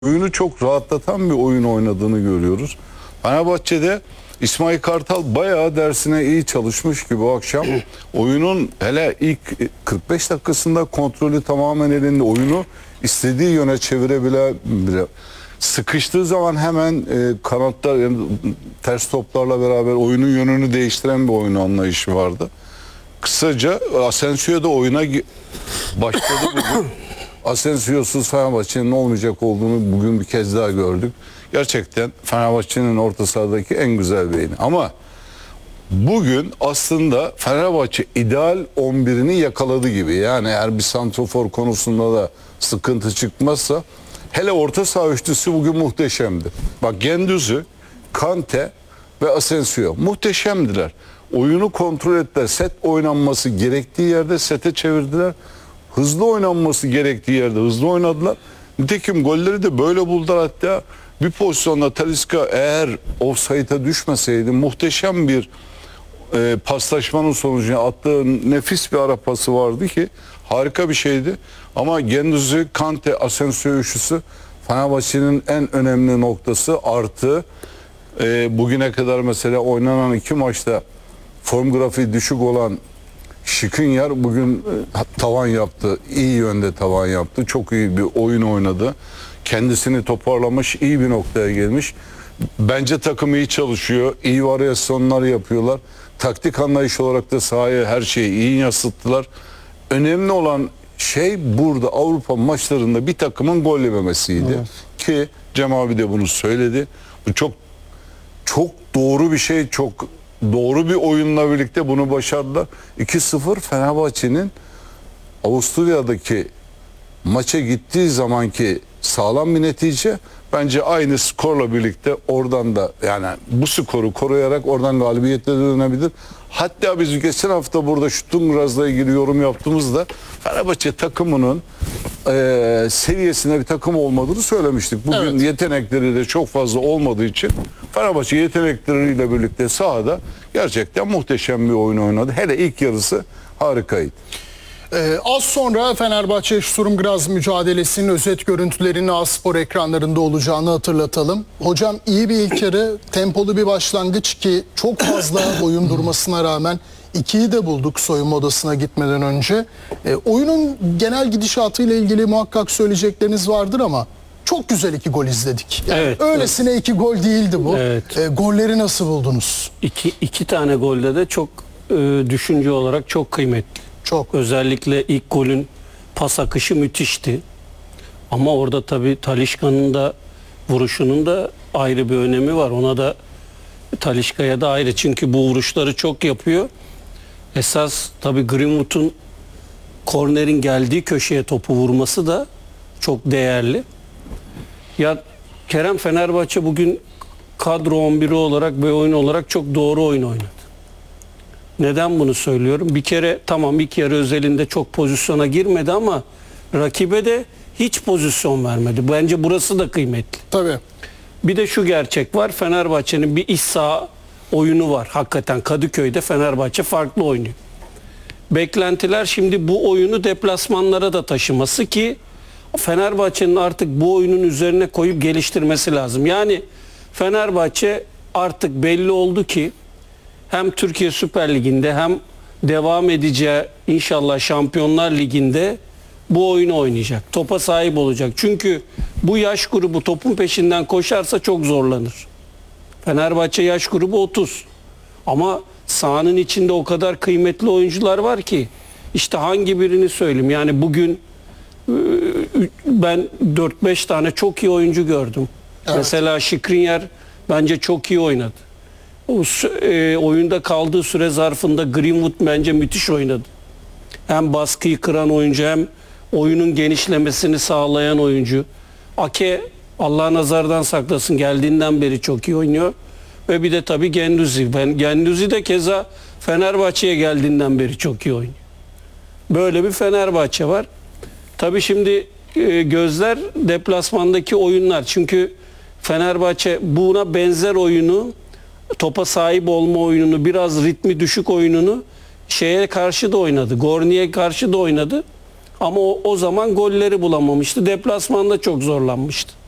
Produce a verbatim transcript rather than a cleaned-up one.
oyunu çok rahatlatan bir oyun oynadığını görüyoruz. Fenerbahçe'de İsmail Kartal bayağı dersine iyi çalışmış ki bu akşam oyunun hele ilk kırk beş dakikasında kontrolü tamamen elinde, oyunu istediği yöne çevirebilen, sıkıştığı zaman hemen e, kanatlar yani ters toplarla beraber oyunun yönünü değiştiren bir oyun anlayışı vardı. Kısaca Asensio da oyuna başladı bugün. Asensio'suz Fenerbahçe'nin olmayacak olduğunu bugün bir kez daha gördük. Gerçekten Fenerbahçe'nin orta sahadaki en güzel beyni. Ama bugün aslında Fenerbahçe ideal on birini yakaladı gibi. Yani eğer bir santrofor konusunda da sıkıntı çıkmazsa, hele orta saha üçlüsü bugün muhteşemdi. Bak, Güendüz'ü, Kante ve Asensio muhteşemdiler. Oyunu kontrol ettiler. Set oynanması gerektiği yerde sete çevirdiler. Hızlı oynanması gerektiği yerde hızlı oynadılar. Nitekim golleri de böyle buldular. Hatta bir pozisyonda Talisca eğer offside'a düşmeseydi muhteşem bir e, paslaşmanın sonucunda attığı nefis bir ara pası vardı ki harika bir şeydi. Ama Güendüz'ü, Kante, Asensio üçlüsü Fenerbahçe'nin en önemli noktası, artı e, bugüne kadar mesela oynanan iki maçta form grafiği düşük olan Skriniar bugün e, tavan yaptı. İyi yönde tavan yaptı. Çok iyi bir oyun oynadı. Kendisini toparlamış, iyi bir noktaya gelmiş. Bence takım iyi çalışıyor. İyi varyasyonlar yapıyorlar. Taktik anlayış olarak da sahaya her şeyi iyi yansıttılar. Önemli olan şey burada Avrupa maçlarında bir takımın gol yememesiydi. Evet. Ki Cem abi de bunu söyledi. Bu çok çok doğru bir şey. Çok doğru bir oyunla birlikte bunu başardılar. iki sıfır Fenerbahçe'nin Avusturya'daki maça gittiği zamanki sağlam bir netice. Bence aynı skorla birlikte oradan da, yani bu skoru koruyarak oradan galibiyetle dönebilir. Hatta biz geçen hafta burada Şutungraz'la ilgili yorum yaptığımızda Fenerbahçe takımının e, seviyesinde bir takım olmadığını söylemiştik. Bugün evet, yetenekleri de çok fazla olmadığı için Fenerbahçe yetenekleriyle birlikte sahada gerçekten muhteşem bir oyun oynadı. Hele ilk yarısı harikaydı. Ee, az sonra Fenerbahçe Sturm Graz mücadelesinin özet görüntülerinin A-Spor ekranlarında olacağını hatırlatalım. Hocam, iyi bir ilk yarı, tempolu bir başlangıç ki çok fazla oyun durmasına rağmen ikiyi de bulduk soyunma odasına gitmeden önce. Ee, oyunun genel gidişatıyla ilgili muhakkak söyleyecekleriniz vardır ama çok güzel iki gol izledik. Yani evet, öylesine evet. iki gol değildi bu. Evet. Ee, golleri nasıl buldunuz? İki, iki tane golde de çok e, düşünce olarak çok kıymetli. Çok. Özellikle ilk golün pas akışı müthişti. Ama orada tabii Talisca'nın da vuruşunun da ayrı bir önemi var. Ona da, Talisca'ya da ayrı. Çünkü bu vuruşları çok yapıyor. Esas tabii Greenwood'un kornerin geldiği köşeye topu vurması da çok değerli. Ya Kerem, Fenerbahçe bugün kadro on biri olarak ve oyun olarak çok doğru oyun oynadı. Neden bunu söylüyorum? Bir kere tamam, ilk yarı özelinde çok pozisyona girmedi ama rakibe de hiç pozisyon vermedi. Bence burası da kıymetli. Tabii. Bir de şu gerçek var. Fenerbahçe'nin bir iç saha oyunu var. Hakikaten Kadıköy'de Fenerbahçe farklı oynuyor. Beklentiler şimdi bu oyunu deplasmanlara da taşıması ki Fenerbahçe'nin artık bu oyunun üzerine koyup geliştirmesi lazım. Yani Fenerbahçe artık belli oldu ki hem Türkiye Süper Ligi'nde hem devam edeceği inşallah Şampiyonlar Ligi'nde bu oyunu oynayacak. Topa sahip olacak. Çünkü bu yaş grubu topun peşinden koşarsa çok zorlanır. Fenerbahçe yaş grubu otuz. Ama sahanın içinde o kadar kıymetli oyuncular var ki işte hangi birini söyleyeyim. Yani bugün ben dört beş tane çok iyi oyuncu gördüm. Evet. Mesela Skriniar bence çok iyi oynadı. O e, oyunda kaldığı süre zarfında Greenwood bence müthiş oynadı. Hem baskıyı kıran oyuncu hem oyunun genişlemesini sağlayan oyuncu. Ake, Allah nazardan saklasın, geldiğinden beri çok iyi oynuyor. Ve bir de tabii Güendüz'i. Ben Güendüz'i de keza Fenerbahçe'ye geldiğinden beri çok iyi oynuyor. Böyle bir Fenerbahçe var. Tabii şimdi e, gözler deplasmandaki oyunlar. Çünkü Fenerbahçe buna benzer oyunu, topa sahip olma oyununu, biraz ritmi düşük oyununu şeye karşı da oynadı. Gorni'ye karşı da oynadı. Ama o, o zaman golleri bulamamıştı. Deplasmanda çok zorlanmıştı.